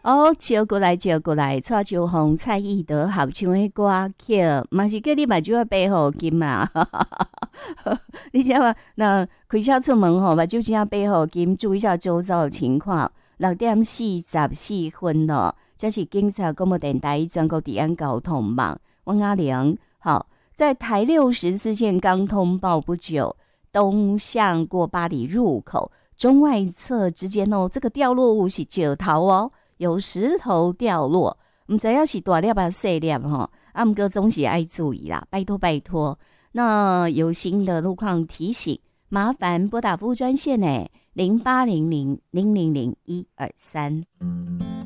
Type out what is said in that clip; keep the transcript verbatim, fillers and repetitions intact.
哦，招过来，招过来，蔡秋红、蔡依德合唱的歌曲，嘛是叫你目睭要背好金啊！你知道吗？那开车出门吼，目睭真要背好金，注意一下周遭的情况。六点四十四分咯，这是警察广播电台全国治安交通网，我阿良。好，在台六十四线刚通报不久，东向过八里入口中外侧之间哦，这个掉落物是石头哦。有石头掉落，唔知道是大粒还是小粒吼，啊，不过总是爱注意啦，拜托拜托。那有新的路况提醒，麻烦拨打服务专线呢，零八零零零零零一二三。